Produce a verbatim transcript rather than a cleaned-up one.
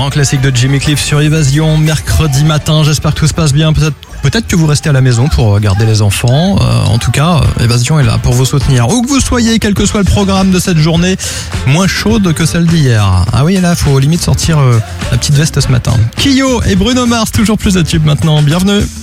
grand classique de Jimmy Cliff sur Évasion, mercredi matin. J'espère que tout se passe bien. Peut-être, peut-être que vous restez à la maison pour garder les enfants. Euh, en tout cas, Évasion est là pour vous soutenir. Où que vous soyez, quel que soit le programme de cette journée, moins chaude que celle d'hier. Ah oui, là, faut limite sortir euh, la petite veste ce matin. Kyo et Bruno Mars, toujours plus de tubes maintenant. Bienvenue.